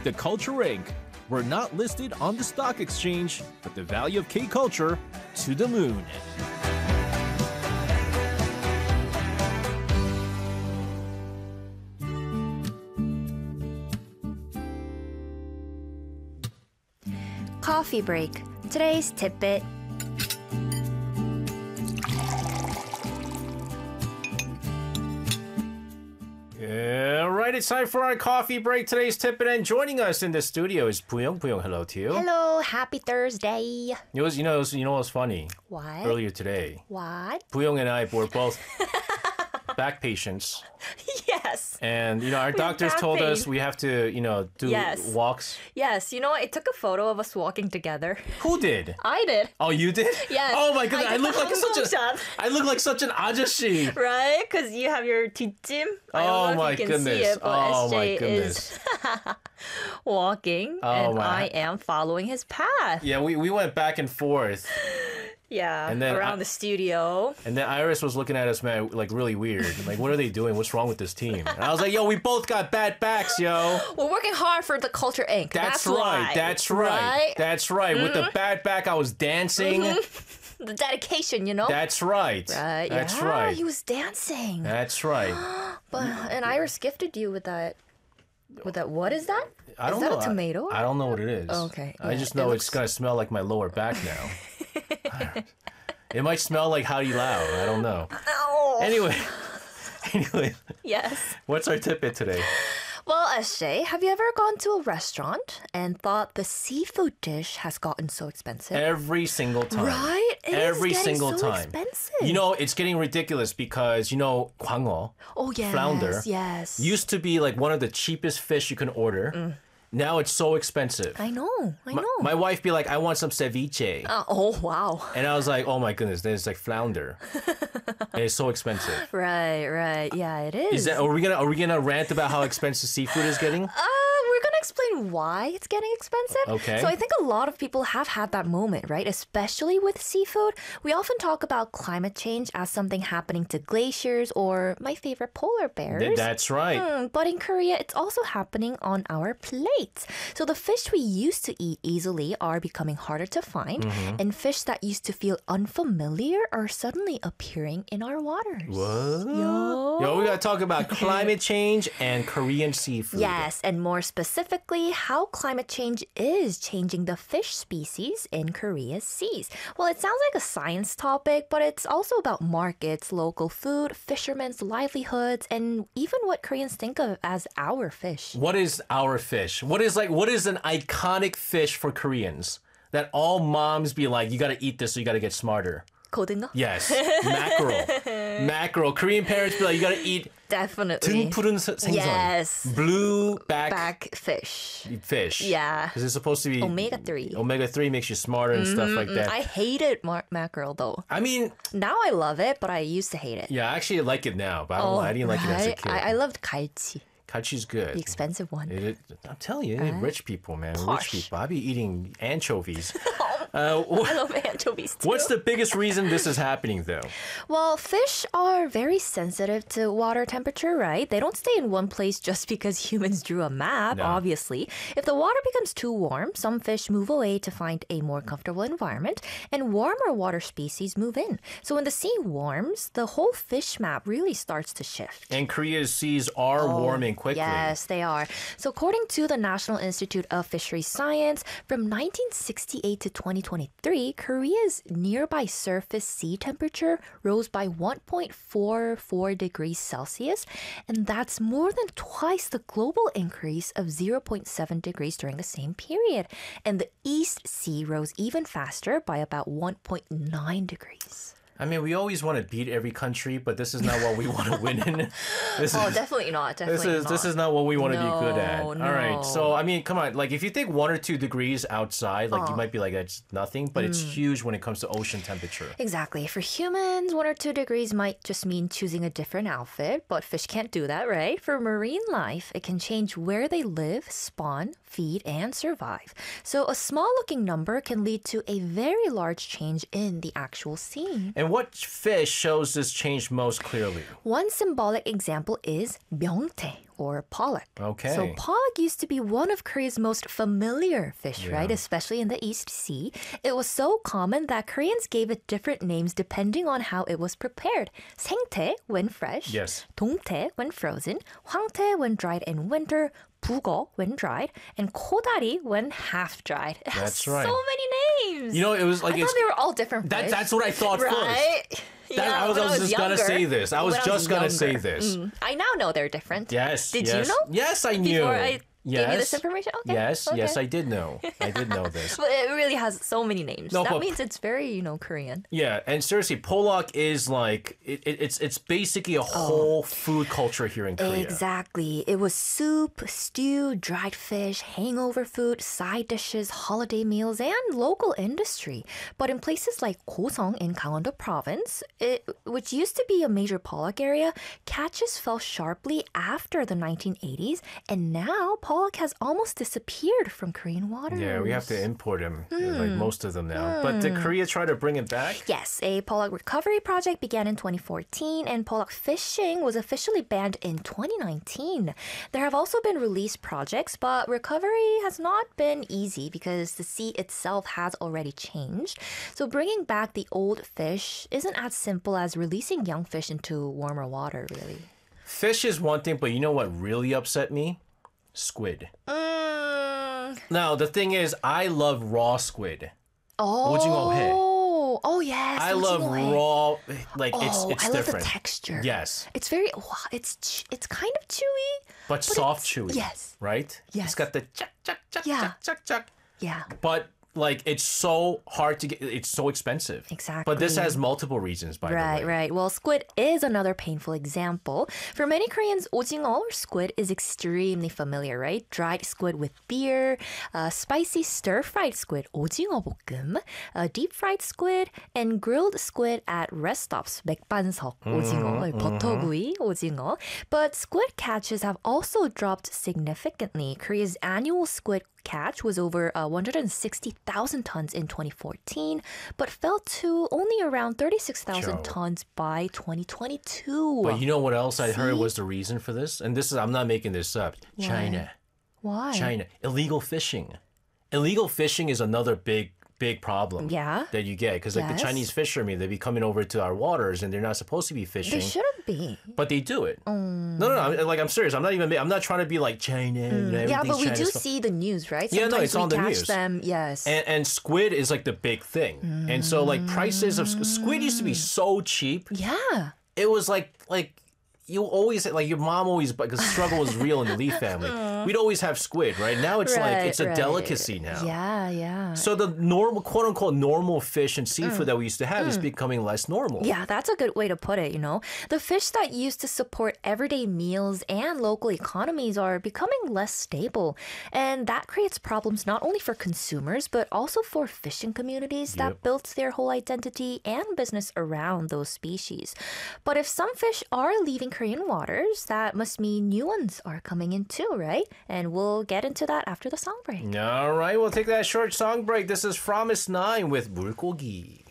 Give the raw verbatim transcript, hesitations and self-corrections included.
The Culture Incorporated. We're not listed on the stock exchange, but the value of K-Culture to the moon. Coffee break. Today's tidbit. All right, it's time for our coffee break. Today's tidbit, and joining us in the studio is Puyong. Puyong, hello to you. Hello, happy Thursday. It was, you know, it was, you know what's funny? What? Earlier today, What? Puyong and I were both back patients. Yes. And, you know, our have doctors back told pain. us we have to, you know, do Yes. walks. Yes, you know what? It took a photo of us walking together. Who did? I did. Oh, you did? Yes. Oh my goodness, I I, got look the like such a shot. I look like such an ajashi. Right? Because you have your 뒷짐. I don't Oh know my if you can goodness. see it, but Oh S J my goodness. is walking, Oh and my- I am following his path. Yeah, we, we went back and forth. Yeah, And then around I- the studio. And then Iris was looking at us, man, like really weird. Like, what are they doing? What's wrong with this team? And I was like, yo, we both got bad backs, yo. We're working hard for the Culture Incorporated. That's, That's right. why. That's right. Right? That's right. With the bad back, I was dancing. The dedication, you know? That's right. Right. That's yeah, right. He was dancing. That's right. But and Iris gifted you with that. With that, what is that? I don't is that know. a tomato? I, I don't know what it is. Okay, I yeah, just it know looks- it's gonna smell like my lower back now. It might smell like Howdy Lao. I don't know. Oh. Anyway. Anyway, Yes. what's our tidbit today? Well, S J, have you ever gone to a restaurant and thought the seafood dish has gotten so expensive? Every single time. Right? It is Every getting single so time. expensive. You know, it's getting ridiculous because, you know, 광어 oh yes, flounder yes. used to be like one of the cheapest fish you can order. Now it's so expensive. I know, I My, know. my wife be like, I want some ceviche. Uh, oh wow. And I was like, oh my goodness, there's like flounder. And it's so expensive. Right, right. Yeah, it is. Is that are we gonna are we gonna rant about how expensive seafood is getting? Uh, we're gonna explain why it's getting expensive. Okay. So I think a lot of people have had that moment, right? Especially with seafood. We often talk about climate change as something happening to glaciers or my favorite polar bears. Th- that's right. Hmm, but in Korea, it's also happening on our plates. So the fish we used to eat easily are becoming harder to find, Mm-hmm. and fish that used to feel unfamiliar are suddenly appearing in our waters. What? Yo. Yo, we gotta talk about climate change and Korean seafood. Yes, and more specifically, how climate change is changing the fish species in Korea's seas. Well, it sounds like a science topic, but it's also about markets, local food, fishermen's livelihoods, and even what Koreans think of as our fish. What is our fish? What is like what is an iconic fish for Koreans that all moms be like, you gotta eat this, so you gotta get smarter? 고등어? Yes, mackerel. Mackerel. Korean parents be like, you gotta eat Definitely. 등푸른 세- 생선. Yes. Blue back, Back fish. fish. Yeah. Because it's supposed to be Omega three. Omega three makes you smarter and stuff like that. I hated mar- mackerel though. I mean, Now I love it, but I used to hate it. yeah, I actually like it now, but I don't know. I didn't like it as a right? kid. I, I loved 갈치, Kachi's good. the expensive one. It, it- I'm telling you, rich people, man. Posh. Rich people. I be eating anchovies. uh, wh- I love anchovies too. what's the biggest reason this is happening, though? Well, fish are very sensitive to water temperature, right? They don't stay in one place just because humans drew a map, No. obviously. If the water becomes too warm, some fish move away to find a more comfortable environment, and warmer water species move in. So when the sea warms, the whole fish map really starts to shift. And Korea's seas are warming quickly. Yes, they are. So according to the National Institute of Fisheries Science, from nineteen sixty-eight to twenty twenty-three, Korea's nearby surface sea temperature rose by one point four four degrees Celsius, and that's more than twice the global increase of zero point seven degrees during the same period. And the East Sea rose even faster by about one point nine degrees. I mean, we always want to beat every country, but this is not what we want to win in. This Oh, is, definitely not. Definitely This is not. this is not what we want to No, be good at. All right. no. So I mean, come on. Like if you think one or two degrees outside, like you might be like that's nothing, but it's huge when it comes to ocean temperature. Exactly. For humans, one or two degrees might just mean choosing a different outfit, but fish can't do that, right? For marine life, it can change where they live, spawn, feed, and survive. So a small looking number can lead to a very large change in the actual scene. And what fish shows this change most clearly? One symbolic example is 명태 or pollock. Okay. So pollock used to be one of Korea's most familiar fish, right? Especially in the East Sea. It was so common that Koreans gave it different names depending on how it was prepared. 생태 when fresh, Yes. 동태 when frozen, 황태 when dried in winter, 북어 when dried, and 코다리 when half dried. It has That's right. so many names. You know, it was like I it's, thought they were all different that, fish. that's what I thought first. Right? That- yeah, I was, when I was just gonna younger. say this. I was When just gonna say younger. this. Mm. I now know they're different. Yes. Did yes. you know? Yes, I knew. Before I yes. gave you this information? Okay. Yes. Yes, okay. I did know. I did know this. But it really has so many names. No, that but- means it's very, you know, Korean. Yeah, and seriously, Pollock is like it, it, it's it's basically a whole food culture here in Korea. Exactly. It was soup, stew, dried fish, hangover food, side dishes, holiday meals, and local industry. But in places like Gosong in Gangwon-do province, it, which used to be a major pollock area, catches fell sharply after the nineteen eighties, and now pollock has almost disappeared from Korean waters. Yeah, we have to import them, Hmm. like most of them now. But did Korea try to bring it back? Yes, a pollock recovery project began in twenty fourteen, and pollock fishing was officially banned in twenty nineteen. There have also been release projects, but recovery has not been easy because the sea itself has already changed. So bringing back the old fish isn't as simple as releasing young fish into warmer water, really. Fish is one thing, but you know what really upset me? Squid. Mm. Now, the thing is, I love raw squid. Oh, 오징어회. oh yes. I love 오징어회. raw, like it's Oh, it's I love different. the texture. Yes, It's very, wow, it's ch- it's kind of chewy. but, soft, it's- chewy. yes. right. Yes. It's got the chuck chuck chuck Yeah. chuck chuck chuck. Yeah. But like, it's so hard to get. It's so expensive. But this Exactly. has multiple reasons, by Right, the way. right. Well, squid is another painful example. For many Koreans, 오징어 or squid is extremely familiar, right? Dried squid with beer, uh, spicy stir-fried squid, 오징어 볶음, uh, deep-fried squid, and grilled squid at rest stops, 맥반석, 오징어, or 버터구이, 오징어. But squid catches have also dropped significantly. Korea's annual squid catch was over uh, one hundred sixty thousand tons in twenty fourteen, but fell to only around thirty-six thousand Joe. tons by twenty twenty-two. But you know what else I heard See? was the reason for this? And this is, I'm not making this up. China. Why? China. Illegal fishing. Illegal fishing is another big, big problem. Yeah. That you get. Because like Yes. the Chinese fishermen, they be coming over to our waters and they're not supposed to be fishing. They shouldn't be. But they do it. No, no, no. I'm, like I'm serious. I'm not even. I'm not trying to be like China. You know, Mm. Yeah, but everything's we do China's fault. see the news, right? Yeah, no, Sometimes it's we on the catch news. them. Yes. And, and squid is like the big thing. And so like prices of squid used to be so cheap. yeah. It was like like you always like your mom always because struggle was real in the Lee family. We'd always have squid, right? Now it's like Right, it's a right. delicacy now. Yeah, yeah. So the normal quote unquote normal fish and seafood that we used to have is becoming less normal. Yeah, that's a good way to put it, you know. The fish that used to support everyday meals and local economies are becoming less stable. And that creates problems not only for consumers, but also for fishing communities that Yep. built their whole identity and business around those species. But if some fish are leaving Korean waters, that must mean new ones are coming in too, right? And we'll get into that after the song break. All right, we'll take that short song break. This is Promise Nine with 물고기.